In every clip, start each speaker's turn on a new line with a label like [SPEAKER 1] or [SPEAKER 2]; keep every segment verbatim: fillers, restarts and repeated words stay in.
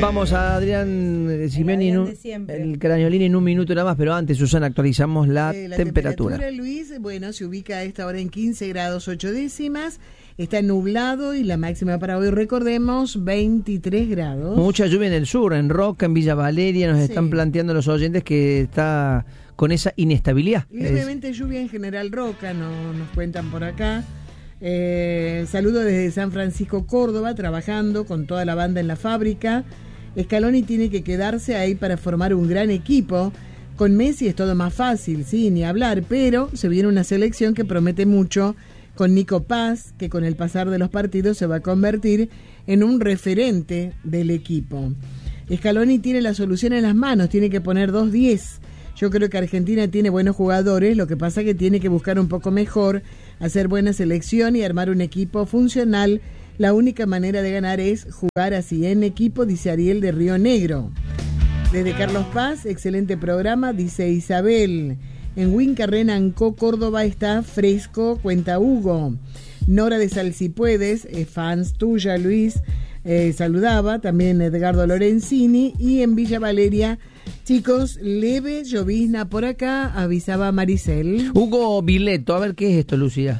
[SPEAKER 1] Vamos a Adrián Simeoni, en un, el Crañolini en un minuto nada más, pero antes, Susana, actualizamos la,
[SPEAKER 2] eh, la
[SPEAKER 1] temperatura.
[SPEAKER 2] temperatura, Luis, bueno, se ubica a esta hora en quince grados ocho décimas, está nublado y la máxima para hoy, recordemos, veintitrés grados.
[SPEAKER 1] Mucha lluvia en el sur, en Roca, en Villa Valeria, nos
[SPEAKER 2] sí.
[SPEAKER 1] están planteando los oyentes que está con esa inestabilidad.
[SPEAKER 2] Levemente es... lluvia en General Roca, no, nos cuentan por acá. Eh, saludo desde San Francisco, Córdoba, trabajando con toda la banda en la fábrica. Scaloni tiene que quedarse ahí para formar un gran equipo. Con Messi es todo más fácil, sí, ni hablar, pero se viene una selección que promete mucho con Nico Paz, que con el pasar de los partidos se va a convertir en un referente del equipo. Scaloni tiene la solución en las manos, tiene que poner dos diez. Yo creo que Argentina tiene buenos jugadores, lo que pasa es que tiene que buscar un poco mejor, hacer buena selección y armar un equipo funcional. La única manera de ganar es jugar así en equipo, dice Ariel de Río Negro. Desde Carlos Paz, excelente programa, dice Isabel. En Huincarrenancó, Córdoba está fresco, cuenta Hugo. Nora de Salsipuedes, eh, fans tuya, Luis, eh, saludaba. También Edgardo Lorenzini. Y en Villa Valeria, chicos, leve llovizna por acá, avisaba Maricel.
[SPEAKER 1] Hugo Vileto, a ver qué es esto, Lucía.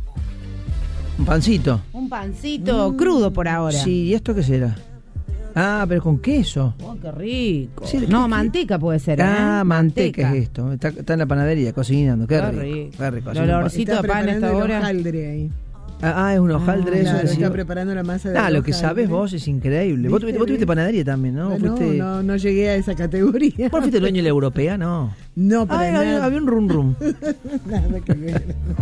[SPEAKER 1] Un pancito.
[SPEAKER 3] Un pancito mm. crudo por ahora.
[SPEAKER 1] Sí, ¿y esto qué será? Ah, pero con queso.
[SPEAKER 3] Oh, qué rico.
[SPEAKER 1] Sí,
[SPEAKER 3] no,
[SPEAKER 1] ¿qué,
[SPEAKER 3] manteca
[SPEAKER 1] qué?
[SPEAKER 3] puede ser.
[SPEAKER 1] Ah,
[SPEAKER 3] ¿eh?
[SPEAKER 1] manteca,
[SPEAKER 3] manteca
[SPEAKER 1] es esto. Está, está en la panadería cocinando. Qué,
[SPEAKER 3] qué
[SPEAKER 1] rico.
[SPEAKER 3] rico.
[SPEAKER 1] Qué rico.
[SPEAKER 3] El olorcito de pan a esta hora.
[SPEAKER 2] Hojaldre ahí.
[SPEAKER 1] Ah, ah, es un hojaldre.
[SPEAKER 2] Ah,
[SPEAKER 1] eso.
[SPEAKER 2] claro,
[SPEAKER 1] Sí.
[SPEAKER 2] está preparando la masa de
[SPEAKER 1] Ah, lo
[SPEAKER 2] hojaldre.
[SPEAKER 1] que sabes vos es increíble. Vos tuviste, vos tuviste panadería también, ¿no?
[SPEAKER 2] No,
[SPEAKER 1] fuiste...
[SPEAKER 2] no, no llegué a esa categoría.
[SPEAKER 1] ¿Vos fuiste dueño de la europea? No.
[SPEAKER 2] No, para
[SPEAKER 1] ah,
[SPEAKER 2] nada.
[SPEAKER 1] Había, había un rum rum.
[SPEAKER 2] Nada que ver.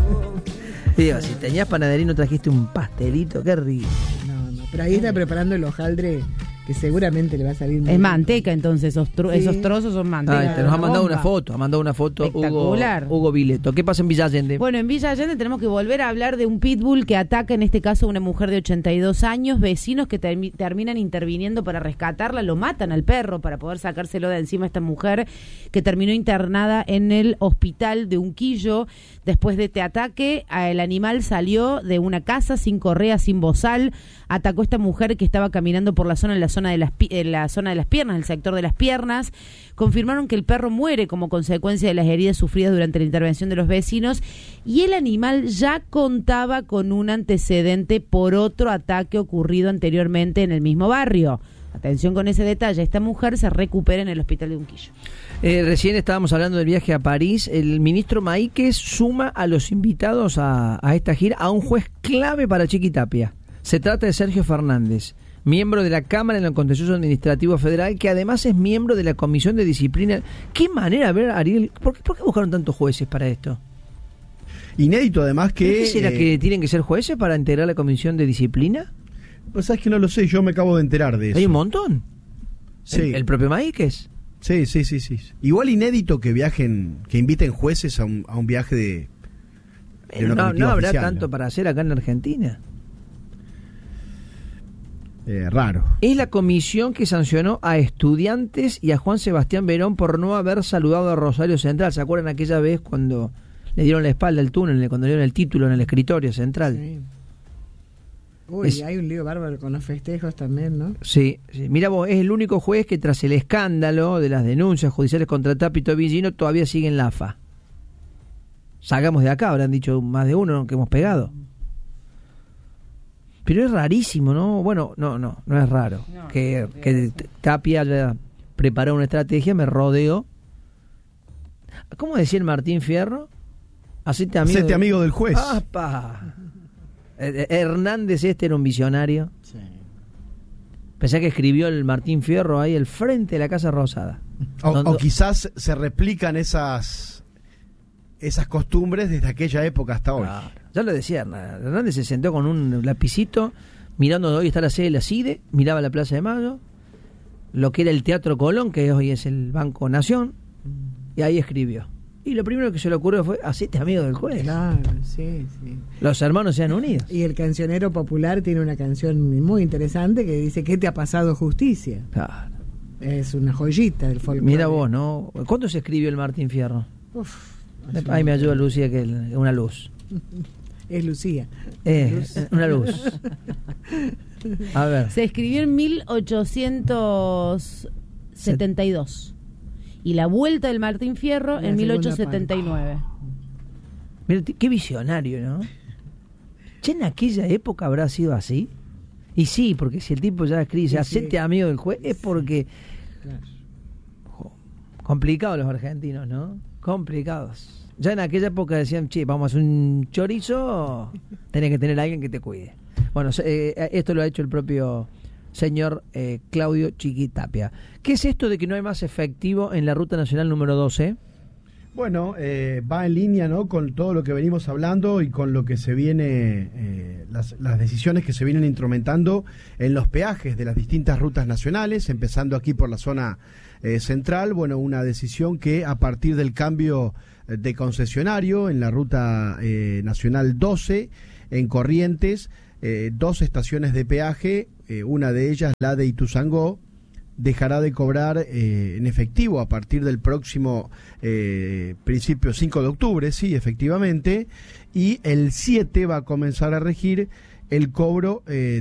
[SPEAKER 1] Digo, si tenías panadería y no trajiste un pastelito, qué rico.
[SPEAKER 2] No, no, pero ahí está preparando el hojaldre que seguramente le va a salir muy
[SPEAKER 3] Es
[SPEAKER 2] rico.
[SPEAKER 3] manteca, entonces, esos, tro-
[SPEAKER 2] Sí.
[SPEAKER 3] esos trozos son manteca.
[SPEAKER 1] Ah, te nos ha mandado
[SPEAKER 3] bomba.
[SPEAKER 1] una foto, ha mandado una foto Hugo,
[SPEAKER 3] Espectacular.
[SPEAKER 1] Hugo Vileto. ¿Qué pasa en Villa Allende?
[SPEAKER 3] Bueno, en Villa Allende tenemos que volver a hablar de un pitbull que ataca, en este caso, a una mujer de ochenta y dos años. Vecinos que termi- terminan interviniendo para rescatarla, lo matan al perro para poder sacárselo de encima a esta mujer que terminó internada en el hospital de Unquillo. Después de este ataque, el animal salió de una casa sin correa, sin bozal. Atacó a esta mujer que estaba caminando por la zona, en la zona de las pi- en la zona de las piernas, el sector de las piernas. Confirmaron que el perro muere como consecuencia de las heridas sufridas durante la intervención de los vecinos, y el animal ya contaba con un antecedente por otro ataque ocurrido anteriormente en el mismo barrio. Atención con ese detalle, esta mujer se recupera en el hospital de Unquillo.
[SPEAKER 1] Eh, recién estábamos hablando del viaje a París. El ministro Maíquez suma a los invitados a, a esta gira a un juez clave para Chiquitapia. Se trata de Sergio Fernández, miembro de la Cámara en el Contencioso Administrativo Federal, que además es miembro de la Comisión de Disciplina. ¿Qué manera, a ver, Ariel? ¿Por qué, por qué buscaron tantos jueces para esto?
[SPEAKER 4] Inédito, además, que...
[SPEAKER 1] ¿Qué será
[SPEAKER 4] eh,
[SPEAKER 1] que tienen que ser jueces para integrar la Comisión de Disciplina?
[SPEAKER 4] Pues sabes que no lo sé, yo me acabo de enterar de eso.
[SPEAKER 1] Hay un montón.
[SPEAKER 4] Sí.
[SPEAKER 1] ¿El, el propio Maíquez?
[SPEAKER 4] Sí, sí, sí, sí. Igual inédito que viajen, que inviten jueces a un, a un viaje de, de una
[SPEAKER 1] no,
[SPEAKER 4] comitiva
[SPEAKER 1] no habrá
[SPEAKER 4] oficial,
[SPEAKER 1] tanto
[SPEAKER 4] ¿no?
[SPEAKER 1] para hacer acá en Argentina.
[SPEAKER 4] Eh, raro.
[SPEAKER 1] Es la comisión que sancionó a Estudiantes y a Juan Sebastián Verón por no haber saludado a Rosario Central. ¿Se acuerdan aquella vez cuando le dieron la espalda al túnel, cuando le dieron el título en el escritorio central?
[SPEAKER 2] Sí. Uy,
[SPEAKER 1] Es-
[SPEAKER 2] hay un lío bárbaro con los festejos también, ¿no?
[SPEAKER 1] Sí, sí. Mira vos, es el único juez que tras el escándalo de las denuncias judiciales contra Tapito Villino todavía sigue en la A F A. Salgamos de acá, habrán dicho más de uno que hemos pegado. Pero es rarísimo, ¿no? Bueno, no, no, no es raro.
[SPEAKER 3] No,
[SPEAKER 1] que,
[SPEAKER 3] no,
[SPEAKER 1] que Tapia haya preparado una estrategia, me rodeo. ¿Cómo decía el Martín Fierro? Hacete amigo,
[SPEAKER 4] Hacete amigo del juez.
[SPEAKER 1] ¡Apa! Eh, eh, Hernández este era un visionario.
[SPEAKER 2] Sí.
[SPEAKER 1] Pensé que escribió el Martín Fierro ahí al frente de la Casa Rosada.
[SPEAKER 4] O,
[SPEAKER 1] Donde-
[SPEAKER 4] o quizás se replican esas esas costumbres desde aquella época hasta hoy.
[SPEAKER 1] Claro. Ya lo decía Hernández. Hernández se sentó con un lapicito, mirando de hoy está la sede de la CIDE, miraba la Plaza de Mayo, lo que era el Teatro Colón, que hoy es el Banco Nación, y ahí escribió. Y lo primero que se le ocurrió fue, hacete amigo del juez.
[SPEAKER 2] Claro, sí, sí.
[SPEAKER 1] Los hermanos se han unido.
[SPEAKER 2] Y el cancionero popular tiene una canción muy interesante que dice ¿qué te ha pasado, justicia?
[SPEAKER 1] Claro.
[SPEAKER 2] Es una joyita del folclore.
[SPEAKER 1] Mira vos, ¿no? ¿Cuándo se escribió el Martín Fierro?
[SPEAKER 2] Uf,
[SPEAKER 1] Ahí me ayuda Lucía, que es una luz.
[SPEAKER 2] es Lucía.
[SPEAKER 1] Eh,
[SPEAKER 2] Luz.
[SPEAKER 1] una luz. A ver.
[SPEAKER 3] Se escribió en mil ochocientos setenta y dos. Y la vuelta del Martín Fierro
[SPEAKER 2] La
[SPEAKER 3] en mil
[SPEAKER 2] segunda
[SPEAKER 3] ochocientos setenta y nueve.
[SPEAKER 1] Mira, t- qué visionario, ¿no? ¿Ya en aquella época habrá sido así? Y sí, porque si el tipo ya escribe,
[SPEAKER 2] Sí,
[SPEAKER 1] hacete
[SPEAKER 2] sí.
[SPEAKER 1] amigo del juez, es porque...
[SPEAKER 2] Claro.
[SPEAKER 1] Jo, complicados los argentinos, ¿no? Complicados. Ya en aquella época decían, che, vamos a hacer un chorizo, tenés que tener a alguien que te cuide. Bueno, se- eh, esto lo ha hecho el propio señor eh, Claudio Chiquitapia. ¿Qué es esto de que no hay más efectivo en la Ruta Nacional número doce?
[SPEAKER 4] Bueno, eh, va en línea, ¿no?, con todo lo que venimos hablando y con lo que se viene, eh, las, las decisiones que se vienen instrumentando en los peajes de las distintas rutas nacionales, empezando aquí por la zona eh, central. Bueno, una decisión que a partir del cambio de concesionario en la Ruta eh, Nacional doce, en Corrientes, eh, dos estaciones de peaje, eh, una de ellas, la de Ituzaingó, dejará de cobrar eh, en efectivo a partir del próximo eh, principio cinco de octubre, sí, efectivamente, y el siete va a comenzar a regir el cobro eh,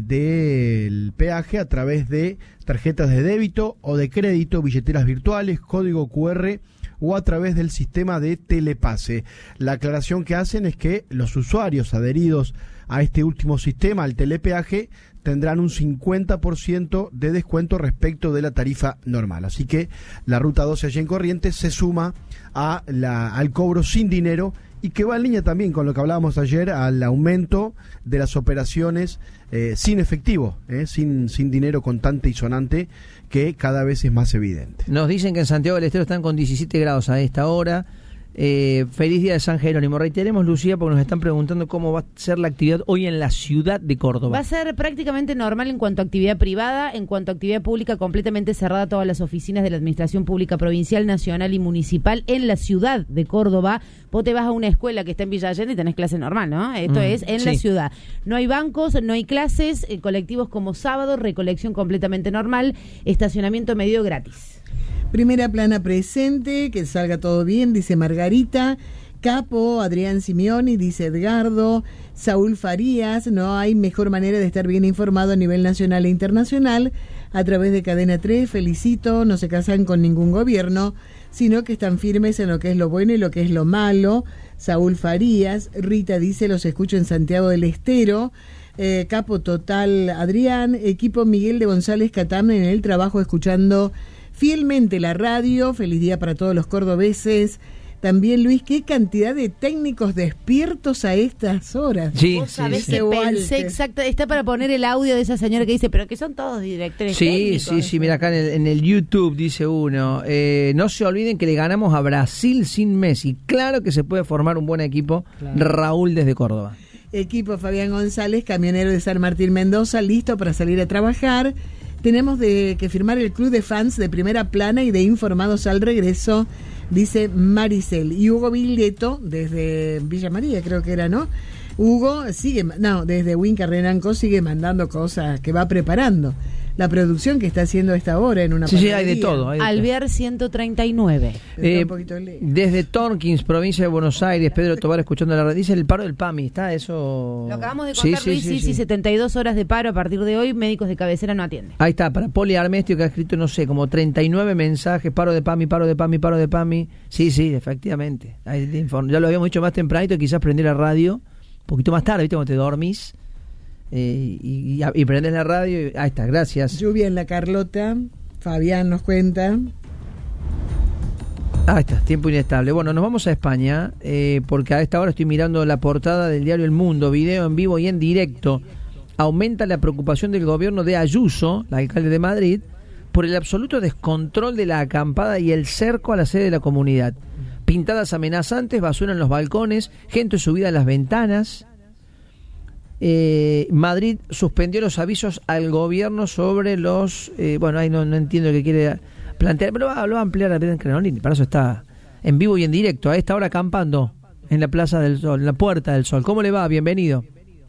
[SPEAKER 4] del peaje a través de tarjetas de débito o de crédito, billeteras virtuales, código cu erre o a través del sistema de telepase. La aclaración que hacen es que los usuarios adheridos a este último sistema, al telepeaje, tendrán un cincuenta por ciento de descuento respecto de la tarifa normal. Así que la Ruta doce allí en Corrientes se suma a la, al cobro sin dinero y que va en línea también con lo que hablábamos ayer, al aumento de las operaciones eh, sin efectivo, eh, sin, sin dinero contante y sonante, que cada vez es más evidente.
[SPEAKER 1] Nos dicen que en Santiago del Estero están con diecisiete grados a esta hora. Eh, feliz día de San Jerónimo. Reiteremos, Lucía, porque nos están preguntando cómo va a ser la actividad hoy en la ciudad de Córdoba.
[SPEAKER 3] Va a ser prácticamente normal en cuanto a actividad privada, en cuanto a actividad pública, completamente cerrada todas las oficinas de la Administración Pública Provincial, Nacional y Municipal en la ciudad de Córdoba. Vos te vas a una escuela que está en Villa Allende y tenés clase normal, ¿no? Esto
[SPEAKER 1] Mm,
[SPEAKER 3] es en
[SPEAKER 1] sí.
[SPEAKER 3] la ciudad. No hay bancos, no hay clases, eh, colectivos como sábado, recolección completamente normal, estacionamiento medio gratis.
[SPEAKER 2] Primera plana presente, que salga todo bien, dice Margarita. Capo, Adrián Simeoni, dice Edgardo. Saúl Farías, no hay mejor manera de estar bien informado a nivel nacional e internacional. A través de Cadena tres, felicito, no se casan con ningún gobierno, sino que están firmes en lo que es lo bueno y lo que es lo malo. Saúl Farías. Rita dice, los escucho en Santiago del Estero. Eh, Capo total, Adrián. Equipo Miguel de González Catam en el trabajo escuchando fielmente la radio. Feliz día para todos los cordobeses. También, Luis, qué cantidad de técnicos despiertos a estas horas.
[SPEAKER 1] Sí,
[SPEAKER 3] Vos
[SPEAKER 1] sí,
[SPEAKER 3] sabés
[SPEAKER 1] sí.
[SPEAKER 3] que
[SPEAKER 2] Igual
[SPEAKER 3] pensé
[SPEAKER 2] que-
[SPEAKER 3] exacta, está para poner el audio de esa señora que dice, pero que son todos directores
[SPEAKER 1] Sí,
[SPEAKER 3] técnicos.
[SPEAKER 1] sí, sí, mira acá en el, en el YouTube dice uno, eh, no se olviden que le ganamos a Brasil sin Messi. Claro que se puede formar un buen equipo.
[SPEAKER 2] Claro.
[SPEAKER 1] Raúl desde Córdoba.
[SPEAKER 2] Equipo Fabián González, camionero de San Martín Mendoza, listo para salir a trabajar. Tenemos de que firmar el club de fans de Primera Plana y de informados al regreso, dice Maricel. Y Hugo Viglieto, desde Villa María, creo que era, ¿no? Hugo sigue, no, desde Winca Renanco sigue mandando cosas que va preparando. La producción que está haciendo a esta hora en una
[SPEAKER 1] Sí, sí, hay de
[SPEAKER 2] panadería.
[SPEAKER 1] todo. hay de todo.
[SPEAKER 3] Alvear ciento treinta y nueve.
[SPEAKER 2] Está
[SPEAKER 1] Eh,
[SPEAKER 2] un poquito lejos.
[SPEAKER 1] desde Torkins, provincia de Buenos Aires, Pedro Tobar escuchando la radio. Dice el paro del PAMI, ¿está eso?
[SPEAKER 3] Lo acabamos de
[SPEAKER 1] Sí,
[SPEAKER 3] contar,
[SPEAKER 1] sí,
[SPEAKER 3] Luis,
[SPEAKER 1] sí,
[SPEAKER 3] sí,
[SPEAKER 1] sí.
[SPEAKER 3] sí, setenta y dos horas de paro a partir de hoy, médicos de cabecera no atienden.
[SPEAKER 1] Ahí está, para Poli Armestio, que ha escrito, no sé, como treinta y nueve mensajes, paro de PAMI, paro de PAMI, paro de PAMI. Sí, sí, efectivamente. Ahí te informo. Ya lo habíamos dicho más tempranito, quizás prender la radio, un poquito más tarde, ¿viste? Cuando te dormís, eh, y, y, y prendes la radio, y, ahí está, gracias.
[SPEAKER 2] Lluvia en la Carlota, Fabián nos cuenta.
[SPEAKER 1] Ah, está, tiempo inestable. Bueno, nos vamos a España, eh, porque a esta hora estoy mirando la portada del diario El Mundo, video en vivo y en directo. Aumenta la preocupación del gobierno de Ayuso, la alcalde de Madrid, por el absoluto descontrol de la acampada y el cerco a la sede de la comunidad. Pintadas amenazantes, basura en los balcones, gente subida a las ventanas. Eh, Madrid suspendió los avisos al gobierno sobre los... Eh, bueno, ahí no, no entiendo qué quiere plantear, pero va, lo va a ampliar a Belén Crenolini. Para eso está en vivo y en directo, a esta hora acampando en la Plaza del Sol, en la Puerta del Sol. ¿Cómo le va? Bienvenido.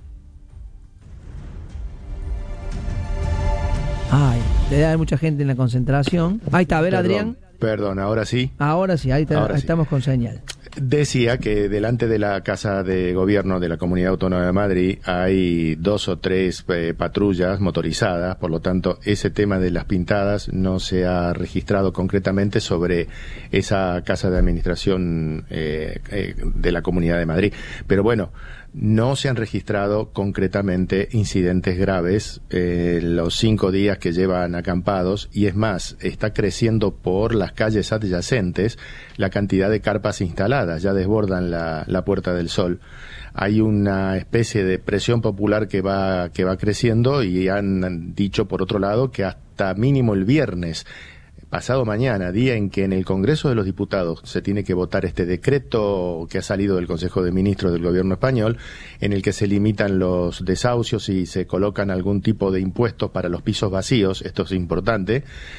[SPEAKER 1] Ay, le da mucha gente en la concentración. Ahí está, a ver,
[SPEAKER 5] Perdón,
[SPEAKER 1] Adrián.
[SPEAKER 5] Perdón, ahora sí.
[SPEAKER 1] Ahora sí, ahí, está,
[SPEAKER 5] Ahora
[SPEAKER 1] ahí
[SPEAKER 5] sí.
[SPEAKER 1] estamos con señal.
[SPEAKER 5] Decía que delante de la Casa de Gobierno de la Comunidad Autónoma de Madrid hay dos o tres eh, patrullas motorizadas, por lo tanto ese tema de las pintadas no se ha registrado concretamente sobre esa Casa de Administración eh, eh, de la Comunidad de Madrid. Pero bueno, no se han registrado concretamente incidentes graves eh, los cinco días que llevan acampados, y es más, está creciendo por las calles adyacentes la cantidad de carpas instaladas, ya desbordan la, la Puerta del Sol. Hay una especie de presión popular que va, que va creciendo, y han dicho por otro lado que hasta mínimo el viernes, pasado mañana, día en que en el Congreso de los Diputados se tiene que votar este decreto que ha salido del Consejo de Ministros del Gobierno español, en el que se limitan los desahucios y se colocan algún tipo de impuestos para los pisos vacíos. Esto es importante.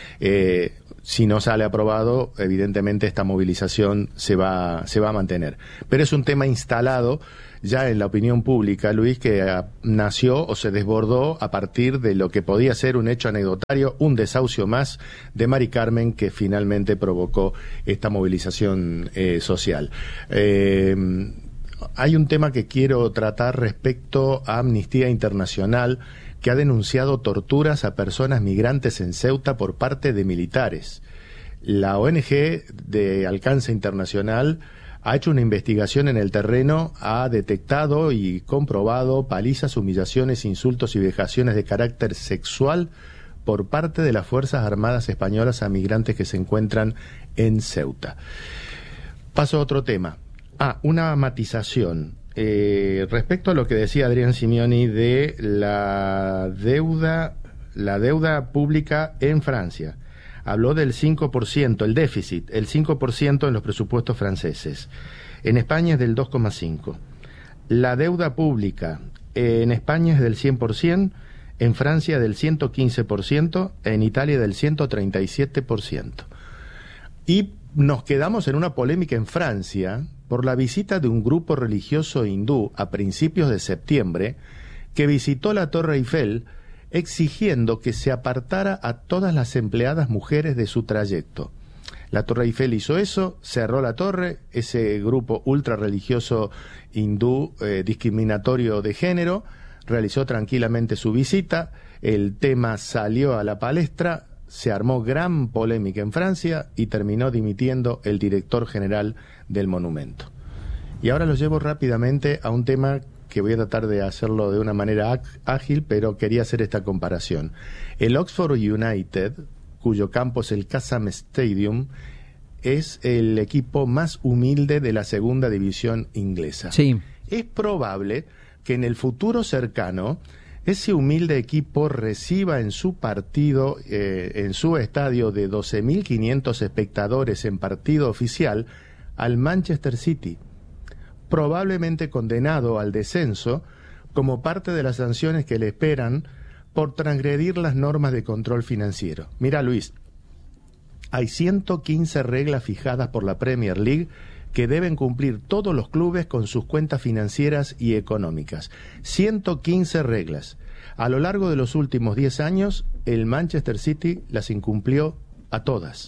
[SPEAKER 5] Eh, si no sale aprobado, evidentemente esta movilización se va, se va a mantener. Pero es un tema instalado ya en la opinión pública, Luis, que a, nació o se desbordó a partir de lo que podía ser un hecho anecdotario, un desahucio más de Mari Carmen, que finalmente provocó esta movilización eh, social. Eh, hay un tema que quiero tratar respecto a Amnistía Internacional, que ha denunciado torturas a personas migrantes en Ceuta por parte de militares. La O N G de alcance internacional ha hecho una investigación en el terreno, ha detectado y comprobado palizas, humillaciones, insultos y vejaciones de carácter sexual por parte de las Fuerzas Armadas españolas a migrantes que se encuentran en Ceuta. Paso a otro tema. Ah, una matización. Eh, respecto a lo que decía Adrián Simioni de la deuda, la deuda pública en Francia. Habló del cinco por ciento, el déficit, el cinco por ciento en los presupuestos franceses. En España es del dos coma cinco por ciento. La deuda pública en España es del cien por ciento, en Francia del ciento quince por ciento, en Italia del ciento treinta y siete por ciento. Y nos quedamos en una polémica en Francia por la visita de un grupo religioso hindú a principios de septiembre que visitó la Torre Eiffel exigiendo que se apartara a todas las empleadas mujeres de su trayecto. La Torre Eiffel hizo eso, cerró la torre, ese grupo ultra religioso hindú eh, discriminatorio de género realizó tranquilamente su visita, el tema salió a la palestra, se armó gran polémica en Francia y terminó dimitiendo el director general del monumento. Y ahora los llevo rápidamente a un tema que voy a tratar de hacerlo de una manera ágil, pero quería hacer esta comparación. El Oxford United, cuyo campo es el Casam Stadium, es el equipo más humilde de la segunda división inglesa.
[SPEAKER 1] Sí.
[SPEAKER 5] Es probable que en el futuro cercano ese humilde equipo reciba en su partido, eh, en su estadio de doce mil quinientos espectadores en partido oficial, al Manchester City, probablemente condenado al descenso como parte de las sanciones que le esperan por transgredir las normas de control financiero. Mira, Luis, hay ciento quince reglas fijadas por la Premier League que deben cumplir todos los clubes con sus cuentas financieras y económicas. ciento quince reglas. A lo largo de los últimos diez años, el Manchester City las incumplió a todas.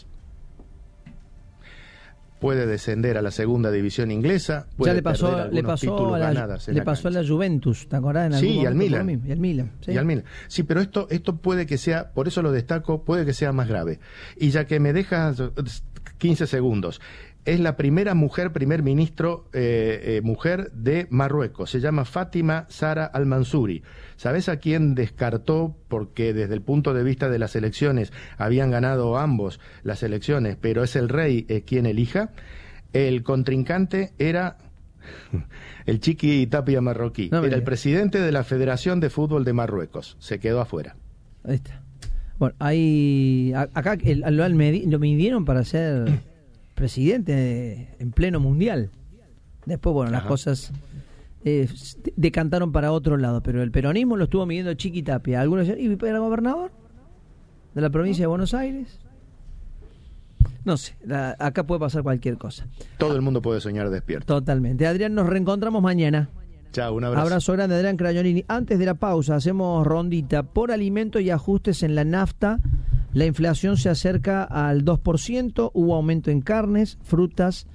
[SPEAKER 5] Puede descender a la segunda división inglesa, puede
[SPEAKER 1] ya le pasó,
[SPEAKER 5] perder
[SPEAKER 1] le pasó, a la, le pasó a la Juventus, ¿te acordás? En
[SPEAKER 5] sí, y al Milan.
[SPEAKER 1] Y al Milan, sí.
[SPEAKER 5] Y al Milan. Sí, pero esto, esto puede que sea, por eso lo destaco, puede que sea más grave. Y ya que me dejas quince segundos, es la primera mujer, primer ministro, eh, eh, mujer de Marruecos. Se llama Fátima Zahra al-Mansouri. ¿Sabes a quién descartó? Porque desde el punto de vista de las elecciones habían ganado ambos las elecciones, pero es el rey eh, quien elija. El contrincante era el Chiqui Tapia marroquí. No, era el presidente de la Federación de Fútbol de Marruecos. Se quedó afuera.
[SPEAKER 1] Ahí está. Bueno, hay acá el, lo, lo midieron para ser presidente en pleno mundial. Después, bueno, Ajá. las cosas eh, decantaron para otro lado, pero el peronismo lo estuvo midiendo Chiqui Tapia. Algunos decían, ¿y para gobernador de la provincia de Buenos Aires? No sé, la, acá puede pasar cualquier cosa.
[SPEAKER 5] Todo el mundo puede soñar despierto.
[SPEAKER 1] Totalmente. Adrián, nos reencontramos mañana.
[SPEAKER 5] Chao, un abrazo.
[SPEAKER 1] Abrazo grande, Adrián Cragnolini. Antes de la pausa, hacemos rondita. Por alimentos y ajustes en la nafta, la inflación se acerca al dos por ciento, hubo aumento en carnes, frutas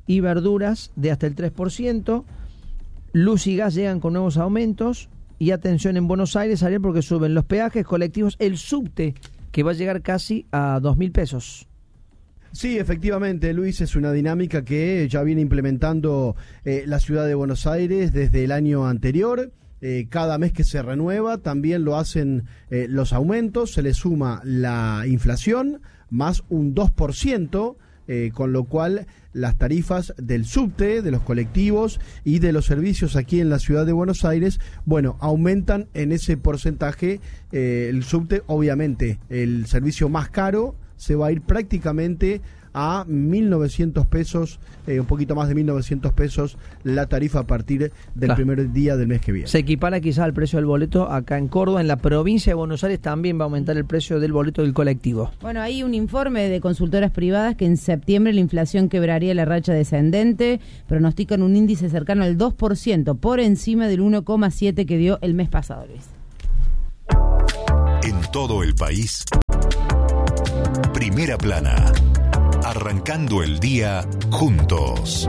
[SPEAKER 1] y verduras de hasta el tres por ciento. Luz y gas llegan con nuevos aumentos. Y atención en Buenos Aires, Ariel, porque suben los peajes colectivos, el subte, que va a llegar casi a dos mil pesos.
[SPEAKER 4] Sí, efectivamente, Luis, es una dinámica que ya viene implementando eh, la ciudad de Buenos Aires desde el año anterior. Eh, cada mes que se renueva también lo hacen eh, los aumentos, se le suma la inflación más un dos por ciento, eh, con lo cual las tarifas del subte, de los colectivos y de los servicios aquí en la ciudad de Buenos Aires, bueno, aumentan en ese porcentaje. Eh, el subte, obviamente, el servicio más caro se va a ir prácticamente a mil novecientos pesos, eh, un poquito más de mil novecientos pesos la tarifa a partir del
[SPEAKER 1] claro.
[SPEAKER 4] primer día del mes que viene.
[SPEAKER 1] Se equipara quizás al precio del boleto acá en Córdoba. En la provincia de Buenos Aires también va a aumentar el precio del boleto del colectivo.
[SPEAKER 3] Bueno, hay un informe de consultoras privadas que en septiembre la inflación quebraría la racha descendente, pronostican un índice cercano al dos por ciento, por encima del uno coma siete por ciento que dio el mes pasado, Luis.
[SPEAKER 6] En todo el país, Primera Plana. Arrancando el día juntos.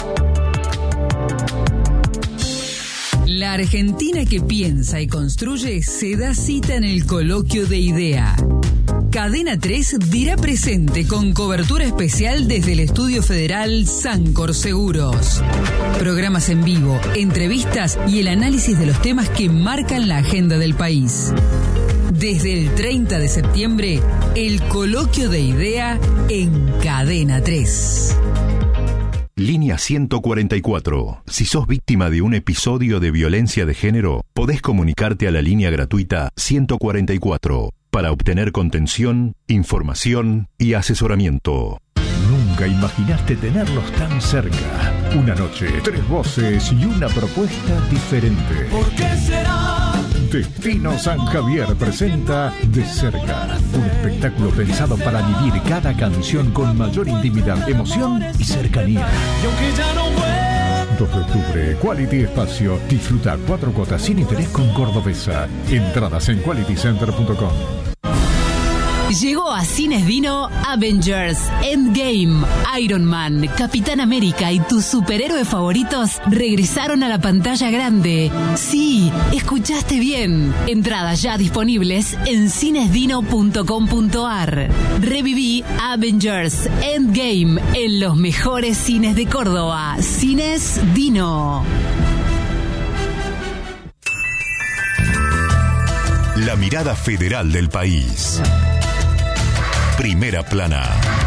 [SPEAKER 7] La Argentina que piensa y construye se da cita en el coloquio de IDEA. Cadena tres dirá presente con cobertura especial desde el Estudio Federal Sancor Seguros. Programas en vivo, entrevistas y el análisis de los temas que marcan la agenda del país. Desde el treinta de septiembre, el coloquio de IDEA en Cadena tres.
[SPEAKER 6] Línea ciento cuarenta y cuatro. Si sos víctima de un episodio de violencia de género, podés comunicarte a la línea gratuita ciento cuarenta y cuatro para obtener contención, información y asesoramiento.
[SPEAKER 8] Nunca imaginaste tenerlos tan cerca. Una noche, tres voces y una propuesta diferente.
[SPEAKER 9] ¿Por qué será?
[SPEAKER 8] Destino San Javier presenta De Cerca, un espectáculo pensado para vivir cada canción con mayor intimidad, emoción y cercanía.
[SPEAKER 9] Y aunque ya no vuelvo.
[SPEAKER 8] dos de octubre, Quality Espacio. Disfruta cuatro cuotas sin interés con Cordobesa. Entradas en quality center punto com.
[SPEAKER 7] Llegó a Cines Dino Avengers, Endgame, Iron Man, Capitán América y tus superhéroes favoritos regresaron a la pantalla grande. Sí, escuchaste bien. Entradas ya disponibles en cines dino punto com punto ar. Reviví Avengers, Endgame en los mejores cines de Córdoba. Cines Dino.
[SPEAKER 6] La mirada federal del país. Primera Plana.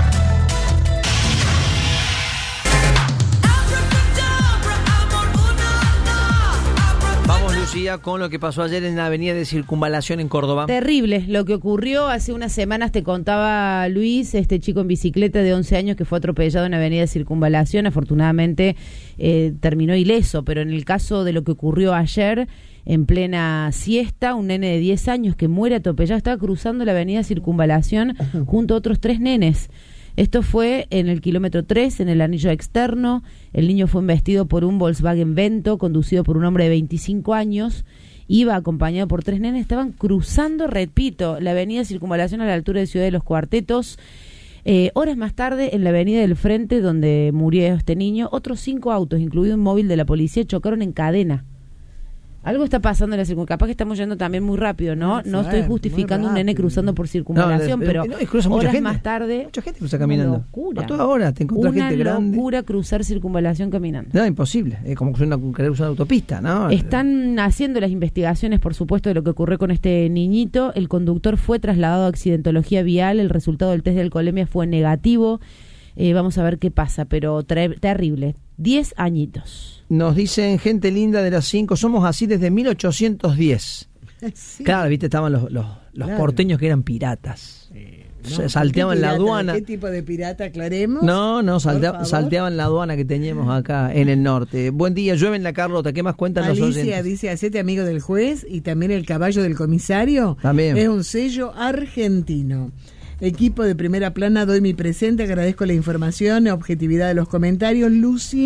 [SPEAKER 1] Vamos, Lucía, con lo que pasó ayer en la avenida de Circunvalación en Córdoba.
[SPEAKER 3] Terrible lo que ocurrió hace unas semanas, te contaba Luis, este chico en bicicleta de once años que fue atropellado en la avenida de Circunvalación. Afortunadamente eh, terminó ileso, pero en el caso de lo que ocurrió ayer, en plena siesta, un nene de diez años que muere atropellado, estaba cruzando la avenida Circunvalación junto a otros tres nenes. Esto fue en el kilómetro tres, en el anillo externo. El niño fue embestido por un Volkswagen Vento, conducido por un hombre de veinticinco años. Iba acompañado por tres nenes, estaban cruzando, repito, la avenida Circunvalación a la altura de Ciudad de los Cuartetos. Eh, horas más tarde, en la avenida del Frente, donde murió este niño, otros cinco autos, incluido un móvil de la policía, chocaron en cadena. Algo está pasando en la circunvalación. Capaz que estamos yendo también muy rápido, ¿no? No estoy justificando un nene cruzando por circunvalación,
[SPEAKER 1] no,
[SPEAKER 3] pero
[SPEAKER 1] no, cruza mucha
[SPEAKER 3] horas
[SPEAKER 1] gente.
[SPEAKER 3] más tarde...
[SPEAKER 1] Mucha gente cruza caminando.
[SPEAKER 3] Una locura.
[SPEAKER 1] A toda hora te encontrás
[SPEAKER 3] una
[SPEAKER 1] gente grande.
[SPEAKER 3] Una locura cruzar circunvalación caminando.
[SPEAKER 1] No, imposible. Es como cruzar una, querer usar una autopista, ¿no?
[SPEAKER 3] Están haciendo las investigaciones, por supuesto, de lo que ocurrió con este niñito. El conductor fue trasladado a accidentología vial. El resultado del test de alcoholemia fue negativo. Eh, vamos a ver qué pasa, pero ter- terrible. Diez añitos. Nos
[SPEAKER 1] dicen, gente linda de las cinco, somos así desde mil ochocientos diez. Sí. Claro, viste, estaban los, los, los claro. porteños que eran piratas.
[SPEAKER 2] Eh,
[SPEAKER 1] no, salteaban la aduana.
[SPEAKER 2] ¿Qué tipo de pirata, aclaremos?
[SPEAKER 1] No, no, saltea, salteaban la aduana que teníamos acá en el norte. Buen día, llueve en la Carlota, ¿qué más cuentan
[SPEAKER 2] Alicia
[SPEAKER 1] los oyentes?
[SPEAKER 2] Dice, hacete amigo del juez, y también el caballo del comisario.
[SPEAKER 1] También.
[SPEAKER 2] Es un sello argentino. Equipo de Primera Plana, doy mi presente, agradezco la información, la objetividad de los comentarios. Lucy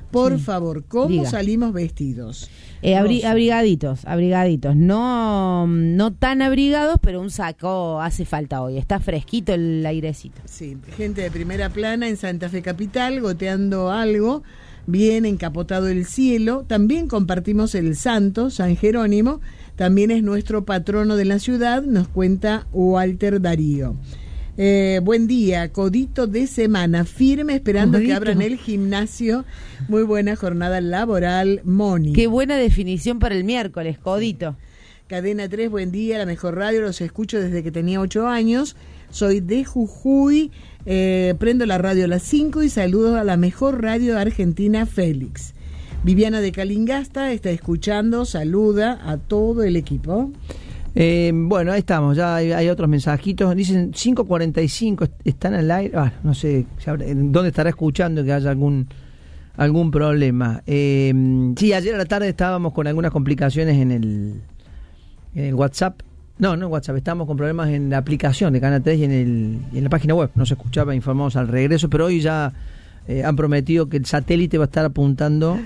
[SPEAKER 2] Por
[SPEAKER 3] Sí.
[SPEAKER 2] favor, ¿cómo
[SPEAKER 3] Diga.
[SPEAKER 2] salimos vestidos?
[SPEAKER 3] Eh, abri-
[SPEAKER 2] Rosa.
[SPEAKER 3] abrigaditos, abrigaditos. No, no tan abrigados, pero un saco hace falta hoy. Está fresquito el airecito.
[SPEAKER 2] Sí, gente de primera plana en Santa Fe Capital, goteando algo, bien encapotado el cielo. También compartimos el santo, San Jerónimo, también es nuestro patrono de la ciudad, nos cuenta Walter Darío. Eh, buen día, codito de semana, firme esperando
[SPEAKER 3] Codito.
[SPEAKER 2] que abran el gimnasio. Muy buena jornada laboral, Moni.
[SPEAKER 3] Qué buena definición para el miércoles, codito.
[SPEAKER 2] Cadena tres, buen día, la mejor radio, los escucho desde que tenía ocho años, soy de Jujuy, eh, prendo la radio a las cinco y saludo a la mejor radio de Argentina, Félix. Viviana de Calingasta está escuchando, saluda a todo el equipo.
[SPEAKER 1] Eh, bueno, ahí estamos, ya hay, hay otros mensajitos. Dicen cinco cuarenta y cinco, est- están al aire. Ah, no sé si habrá- en dónde estará escuchando que haya algún algún problema. Eh, sí, ayer a la tarde estábamos con algunas complicaciones en el, en el WhatsApp. No, no en WhatsApp, estábamos con problemas en la aplicación de Canal tres y en, el, y en la página web. No se escuchaba, informamos al regreso, pero hoy ya eh, han prometido que el satélite va a estar apuntando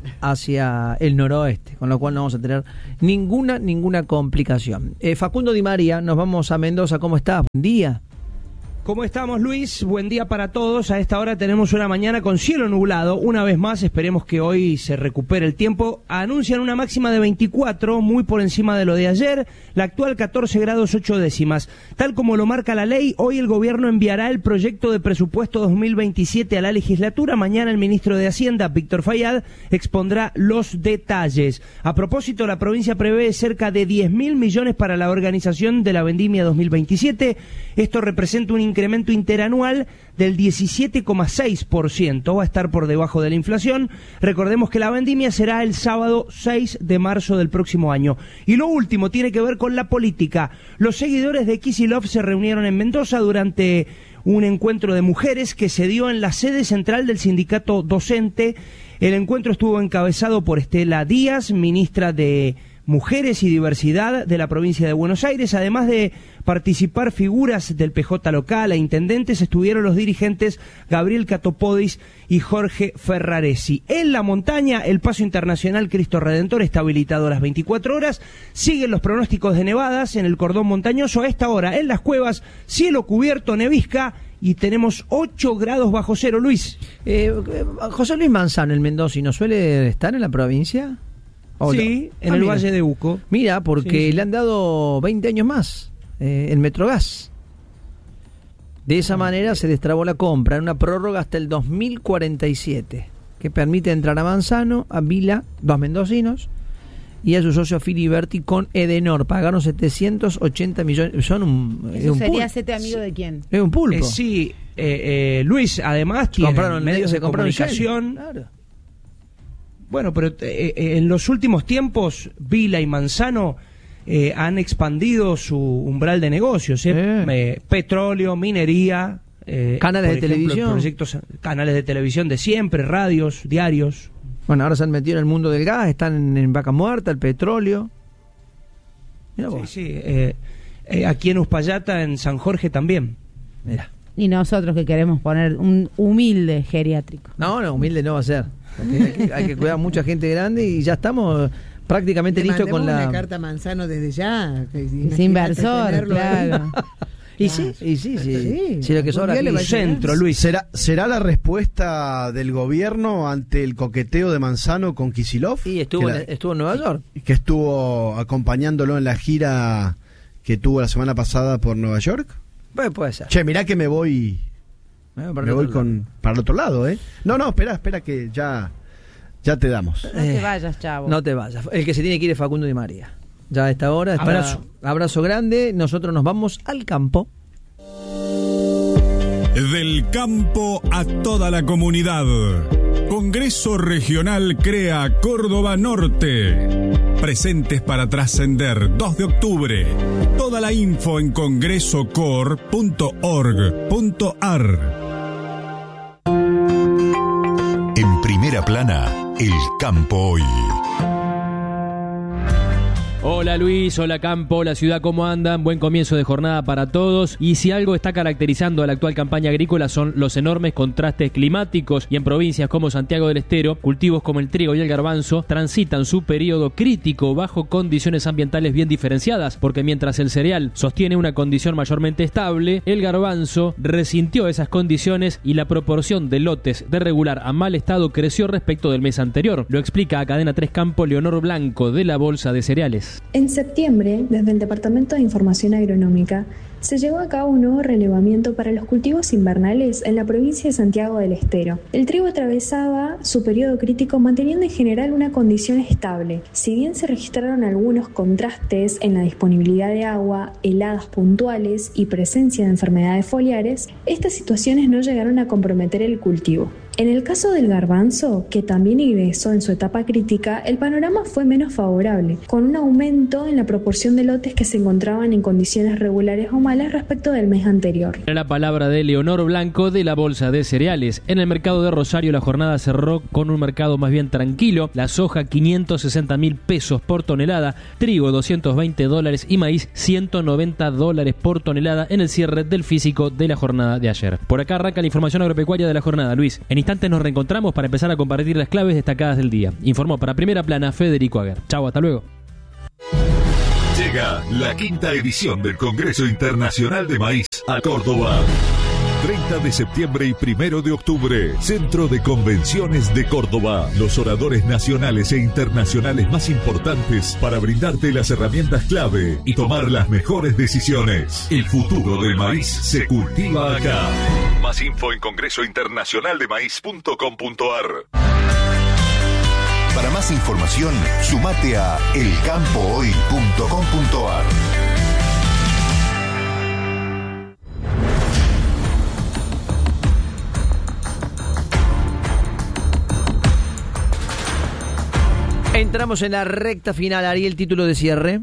[SPEAKER 1] hacia el noroeste, con lo cual no vamos a tener ninguna ninguna complicación. Eh, Facundo Di María, nos vamos a Mendoza. ¿Cómo estás? Buen día.
[SPEAKER 10] ¿Cómo estamos, Luis? Buen día para todos. A esta hora tenemos una mañana con cielo nublado. Una vez más, esperemos que hoy se recupere el tiempo. Anuncian una máxima de veinticuatro, muy por encima de lo de ayer. La actual catorce grados ocho décimas. Tal como lo marca la ley, hoy el gobierno enviará el proyecto de presupuesto dos mil veintisiete a la legislatura. Mañana el ministro de Hacienda, Víctor Fayad, expondrá los detalles. A propósito, la provincia prevé cerca de diez mil millones para la organización de la vendimia dos mil veintisiete. Esto representa un incremento interanual del diecisiete coma seis por ciento, va a estar por debajo de la inflación. Recordemos que la vendimia será el sábado seis de marzo del próximo año. Y lo último tiene que ver con la política. Los seguidores de Kicillof se reunieron en Mendoza durante un encuentro de mujeres que se dio en la sede central del sindicato docente. El encuentro estuvo encabezado por Estela Díaz, ministra de Mujeres y Diversidad de la provincia de Buenos Aires. Además de participar figuras del P J local e intendentes, estuvieron los dirigentes Gabriel Catopodis y Jorge Ferraresi. En la montaña, el paso internacional Cristo Redentor está habilitado a las veinticuatro horas. Siguen los pronósticos de nevadas en el cordón montañoso. A esta hora, en las cuevas, cielo cubierto, nevisca, y tenemos ocho grados bajo cero, Luis.
[SPEAKER 1] Eh, José Luis Manzano, el mendocino, ¿suele estar en la provincia? ¿O
[SPEAKER 10] Sí,
[SPEAKER 1] no?
[SPEAKER 10] en
[SPEAKER 1] Ah,
[SPEAKER 10] el
[SPEAKER 1] mira.
[SPEAKER 10] Valle de Uco.
[SPEAKER 1] Mira, porque
[SPEAKER 10] Sí, sí.
[SPEAKER 1] le han dado veinte años más eh, en Metrogas. De esa manera se destrabó la compra en una prórroga hasta el dos mil cuarenta y siete, que permite entrar a Manzano, a Vila, dos mendocinos, y a su socio Filiberti con Edenor. Pagaron setecientos ochenta millones. Son un, es
[SPEAKER 3] ¿Eso
[SPEAKER 1] un
[SPEAKER 3] sería
[SPEAKER 1] pulpo.
[SPEAKER 3] sete amigo de quién?
[SPEAKER 1] Es un pulpo.
[SPEAKER 10] Eh, sí, eh, eh, Luis, además tienen
[SPEAKER 1] compraron
[SPEAKER 10] medios
[SPEAKER 1] se
[SPEAKER 10] de
[SPEAKER 1] compraron
[SPEAKER 10] comunicación.
[SPEAKER 1] Shell. Claro.
[SPEAKER 10] Bueno, pero eh, eh, en los últimos tiempos, Vila y Manzano eh, han expandido su umbral de negocios. ¿eh?
[SPEAKER 1] Eh.
[SPEAKER 10] Eh, petróleo, minería, eh,
[SPEAKER 1] Canales
[SPEAKER 10] por
[SPEAKER 1] de
[SPEAKER 10] ejemplo,
[SPEAKER 1] televisión.
[SPEAKER 10] proyectos, canales de televisión de siempre, radios, diarios.
[SPEAKER 1] Bueno, ahora se han metido en el mundo del gas, están en, en Vaca Muerta, el petróleo. Mirá
[SPEAKER 10] Sí,
[SPEAKER 1] vos.
[SPEAKER 10] sí, eh, eh, aquí en Uspallata, en San Jorge también.
[SPEAKER 1] Mirá.
[SPEAKER 3] Y nosotros que queremos poner un humilde geriátrico.
[SPEAKER 1] No, no, humilde no va a ser. Porque hay, que, hay que cuidar a mucha gente grande y ya estamos prácticamente
[SPEAKER 2] Le
[SPEAKER 1] listos con
[SPEAKER 2] mandemos
[SPEAKER 1] la...
[SPEAKER 2] una carta a Manzano desde ya. que
[SPEAKER 3] Es
[SPEAKER 2] imagínate
[SPEAKER 3] inversor,
[SPEAKER 2] tenerlo ahí.
[SPEAKER 3] claro.
[SPEAKER 1] Y sí, y sí, sí.
[SPEAKER 2] Sí,
[SPEAKER 1] Sí, lo que
[SPEAKER 2] algún
[SPEAKER 1] sobra
[SPEAKER 2] día le
[SPEAKER 1] aquí.
[SPEAKER 2] va a llegar.
[SPEAKER 10] Centro, Luis.
[SPEAKER 4] ¿Será, ¿Será la respuesta del gobierno ante el coqueteo de Manzano con Kicillof?
[SPEAKER 1] Y estuvo,
[SPEAKER 4] que, la-
[SPEAKER 1] en, estuvo en Nueva York.
[SPEAKER 4] que estuvo acompañándolo en la gira que tuvo la semana pasada por Nueva York.
[SPEAKER 1] Pues puede ser.
[SPEAKER 4] Che, mirá que me voy
[SPEAKER 1] Me voy para
[SPEAKER 4] me
[SPEAKER 1] el
[SPEAKER 4] voy
[SPEAKER 1] otro
[SPEAKER 4] con para el otro lado, ¿eh? No, no, espera, espera que ya ya te damos.
[SPEAKER 3] No te vayas, chavo.
[SPEAKER 1] lado. No te vayas. El que se tiene que ir es Facundo Di María. Ya a esta hora está...
[SPEAKER 10] Abrazo.
[SPEAKER 1] Abrazo grande. Nosotros nos vamos al campo.
[SPEAKER 11] Del campo a toda la comunidad. Congreso Regional Crea Córdoba Norte. Presentes para trascender, dos de octubre. Toda la info en congreso cor punto org punto ar.
[SPEAKER 6] En primera plana, el campo hoy.
[SPEAKER 12] Hola Luis, hola Campo, hola Ciudad, ¿cómo andan? Buen comienzo de jornada para todos. Y si algo está caracterizando a la actual campaña agrícola son los enormes contrastes climáticos, y en provincias como Santiago del Estero, cultivos como el trigo y el garbanzo transitan su periodo crítico bajo condiciones ambientales bien diferenciadas, porque mientras el cereal sostiene una condición mayormente estable, el garbanzo resintió esas condiciones y la proporción de lotes de regular a mal estado creció respecto del mes anterior. Lo explica a Cadena tres Campo Leonor Blanco de la Bolsa de Cereales.
[SPEAKER 13] En septiembre, desde el Departamento de Información Agronómica, se llevó a cabo un nuevo relevamiento para los cultivos invernales en la provincia de Santiago del Estero. El trigo atravesaba su periodo crítico manteniendo en general una condición estable. Si bien se registraron algunos contrastes en la disponibilidad de agua, heladas puntuales y presencia de enfermedades foliares, estas situaciones no llegaron a comprometer el cultivo. En el caso del garbanzo, que también ingresó en su etapa crítica, el panorama fue menos favorable, con un aumento en la proporción de lotes que se encontraban en condiciones regulares o malas respecto del mes anterior.
[SPEAKER 12] La palabra de Leonor Blanco de la Bolsa de Cereales. En el mercado de Rosario la jornada cerró con un mercado más bien tranquilo. La soja quinientos sesenta mil pesos por tonelada, trigo doscientos veinte dólares y maíz ciento noventa dólares por tonelada en el cierre del físico de la jornada de ayer. Por acá arranca la información agropecuaria de la jornada, Luis. En instantes nos reencontramos para empezar a compartir las claves destacadas del día. Informó para Primera Plana Federico Aguer. Chau, hasta luego.
[SPEAKER 6] Llega la quinta edición del Congreso Internacional de Maíz a Córdoba. treinta de septiembre y primero de octubre, Centro de Convenciones de Córdoba. Los oradores nacionales e internacionales más importantes para brindarte las herramientas clave y tomar las mejores decisiones. El futuro del maíz se cultiva acá. Más info en congreso internacional de maíz punto com punto a r.
[SPEAKER 14] Para más información, sumate a el campo hoy punto com punto a r.
[SPEAKER 1] Entramos en la recta final, Ariel, título de cierre.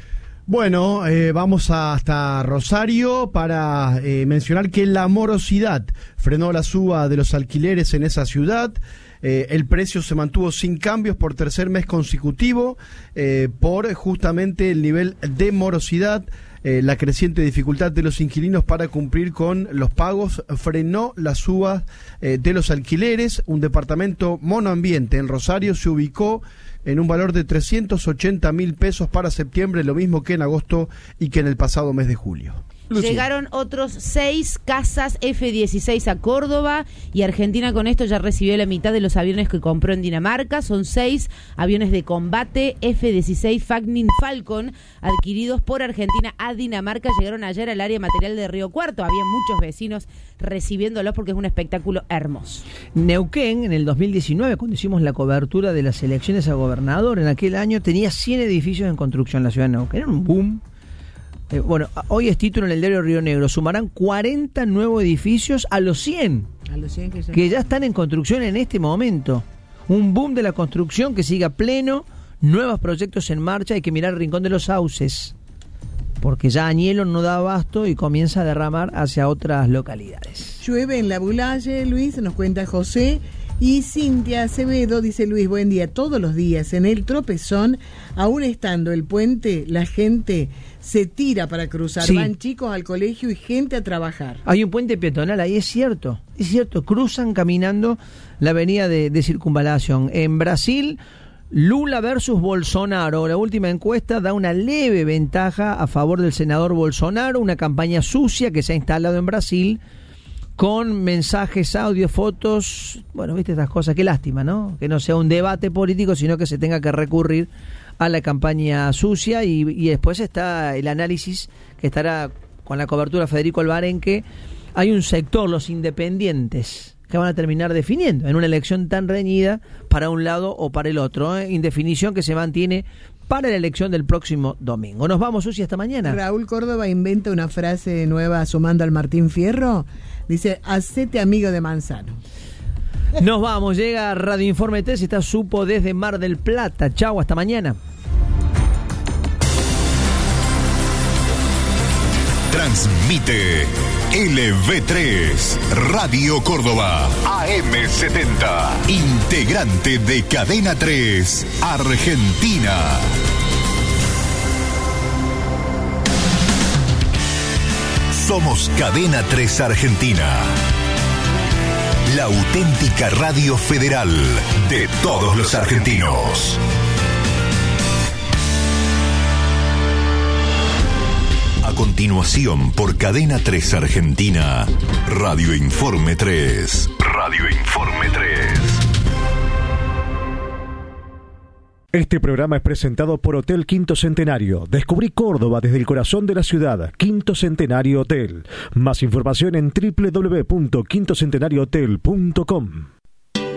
[SPEAKER 4] Bueno, eh, vamos hasta Rosario para eh, mencionar que la morosidad frenó la suba de los alquileres en esa ciudad. Eh, el precio se mantuvo sin cambios por tercer mes consecutivo eh, por justamente el nivel de morosidad. Eh, la creciente dificultad de los inquilinos para cumplir con los pagos frenó la suba eh, de los alquileres. Un departamento monoambiente en Rosario se ubicó en un valor de trescientos ochenta mil pesos para septiembre, lo mismo que en agosto y que en el pasado mes de julio.
[SPEAKER 3] Lucía. Llegaron otros seis cazas F dieciséis a Córdoba y Argentina con esto ya recibió la mitad de los aviones que compró en Dinamarca. Son seis aviones de combate F dieciséis Fagnin Falcon adquiridos por Argentina a Dinamarca. Llegaron ayer al área material de Río Cuarto. Había muchos vecinos recibiéndolos porque es un espectáculo hermoso.
[SPEAKER 1] Neuquén, en el dos mil diecinueve, cuando hicimos la cobertura de las elecciones a gobernador, en aquel año tenía cien edificios en construcción en la ciudad de Neuquén. Era un boom. Eh, bueno, hoy es título en el diario Río Negro. Sumarán cuarenta nuevos edificios a los cien,
[SPEAKER 2] a los cien que, ya...
[SPEAKER 1] que ya están en construcción en este momento. Un boom de la construcción que sigue a pleno, nuevos proyectos en marcha. Hay que mirar el Rincón de los Sauces, porque ya Añelo no da abasto y comienza a derramar hacia otras localidades.
[SPEAKER 2] Llueve en la Bulaye, Luis, nos cuenta José. Y Cintia Acevedo dice: Luis, buen día. Todos los días en el Tropezón, aún estando el puente, la gente se tira para cruzar. Sí. Van chicos al colegio y gente a trabajar.
[SPEAKER 1] Hay un puente peatonal ahí, es cierto. Es cierto, cruzan caminando la avenida de, de Circunvalación. En Brasil, Lula versus Bolsonaro. La última encuesta da una leve ventaja a favor del senador Bolsonaro. Una campaña sucia que se ha instalado en Brasil, con mensajes, audio, fotos, bueno, viste estas cosas, qué lástima, ¿no? Que no sea un debate político, sino que se tenga que recurrir a la campaña sucia. Y, y después está el análisis que estará con la cobertura Federico Albarenque. Hay un sector, los independientes, que van a terminar definiendo en una elección tan reñida para un lado o para el otro, ¿eh? Indefinición que se mantiene para la elección del próximo domingo. Nos vamos, Susi, hasta mañana.
[SPEAKER 2] Raúl Córdoba inventa una frase nueva sumando al Martín Fierro. Dice: hacete amigo de Manzano.
[SPEAKER 1] Nos vamos, llega Radio Informe tres, está Supo desde Mar del Plata. Chau, hasta mañana.
[SPEAKER 14] Transmite L V tres, Radio Córdoba, A M setenta, integrante de Cadena tres, Argentina. Somos Cadena tres Argentina. La auténtica radio federal de todos los argentinos. A continuación, por Cadena tres Argentina, Radio Informe tres. Radio Informe tres.
[SPEAKER 15] Este programa es presentado por Hotel Quinto Centenario. Descubrí Córdoba desde el corazón de la ciudad. Quinto Centenario Hotel. Más información en doble u doble u doble u punto quinto centenario hotel punto com.